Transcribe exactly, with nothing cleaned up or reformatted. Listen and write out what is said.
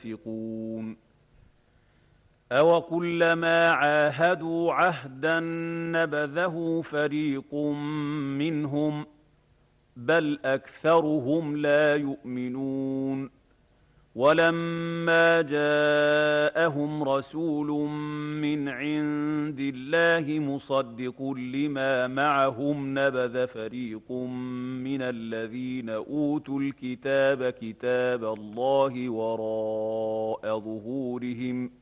فاسقون أوكلما عاهدوا عهدا نبذه فريق منهم بل أكثرهم لا يؤمنون ولما جاءهم رسول من عند الله مصدق لما معهم نبذ فريق من الذين أوتوا الكتاب كتاب الله وراء ظهورهم